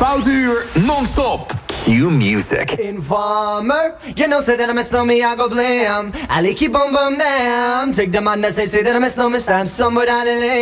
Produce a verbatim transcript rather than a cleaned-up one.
Foute uur non-stop. Q Music. Informer, you know, say that I'm a snowman, I go blam. I like you, boom, boom, damn. Take the man that say, say that I'm a snowman, stamp somewhere down the lane.